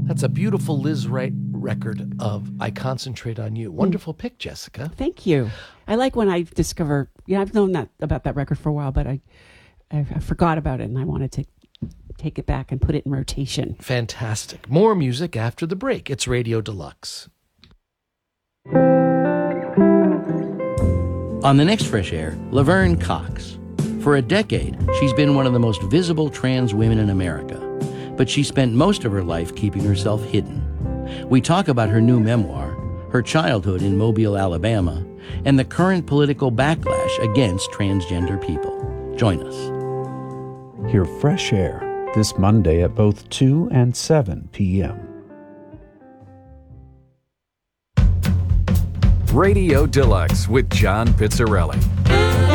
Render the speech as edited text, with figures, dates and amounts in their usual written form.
That's a beautiful Liz Wright record of I Concentrate on You. Wonderful pick, Jessica. Thank you. I like when I discover, I've known about that record for a while, but I forgot about it and I wanted to take it back and put it in rotation. Fantastic. More music after the break. It's Radio Deluxe. On the next Fresh Air, Laverne Cox. For a decade, she's been one of the most visible trans women in America, but she spent most of her life keeping herself hidden. We talk about her new memoir, her childhood in Mobile, Alabama, and the current political backlash against transgender people. Join us. Hear Fresh Air this Monday at both 2 and 7 p.m. Radio Deluxe with John Pizzarelli.